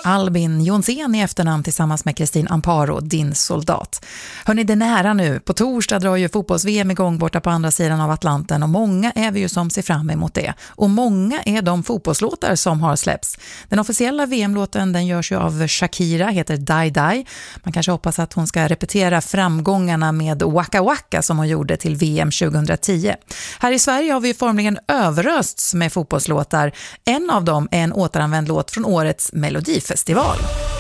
Albin Jonsén i efternamn tillsammans med Kristin Amparo, din soldat. Hörrni, det är nära nu. På torsdag drar ju fotbolls-VM igång borta på andra sidan av Atlanten och många är vi ju som ser fram emot det. Och många är de fotbollslåtar som har släppts. Den officiella VM-låten den görs ju av Shakira, heter Die Die. Man kanske hoppas att hon ska repetera framgångarna med Waka Waka som hon gjorde till VM 2010. Här i Sverige har vi formligen överösts med fotbollslåtar. En av dem är en återanvänd låt från årets Melodifestival.